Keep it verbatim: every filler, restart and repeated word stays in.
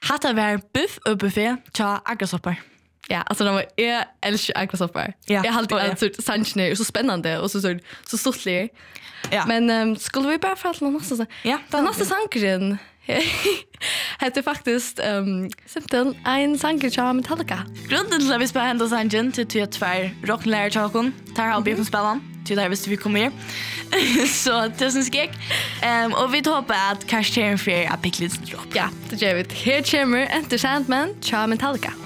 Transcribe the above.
Hatta var buff och buffé tja aggressopper. Ja, alltså de var jag älskar aggressopper. Ja, jag har alltid och alltid sanchne och så spännande och så så så stottlig. Ja. Men um, skulle vi bara prata om nästa så. Ja, den nästa sankeren. Hette faktiskt um, simpelt en sanker tja Metallica. Grunden til at vi spiller hendt sangen til til tvær rocklærer tjåkon, tar halv bjørn spillen, til der hvis vi kommer her. Så tusen skik. Um, og vi håper at Cash Chair for er Pick Little Drop. Ja, det gjør vi. Her kommer Enter Sandman tja Metallica.